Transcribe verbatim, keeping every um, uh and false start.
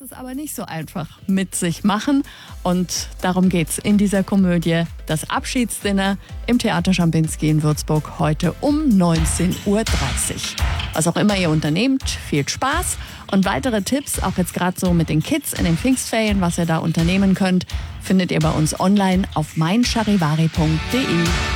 es aber nicht so einfach mit sich machen. Und darum geht's in dieser Komödie. Das Abschiedsdinner im Theater Schampinski in Würzburg heute um neunzehn Uhr dreißig. Was auch immer ihr unternehmt, viel Spaß. Und weitere Tipps, auch jetzt gerade so mit den Kids in den Pfingstferien, was ihr da unternehmen könnt, findet ihr bei uns online auf mein charivari punkt de.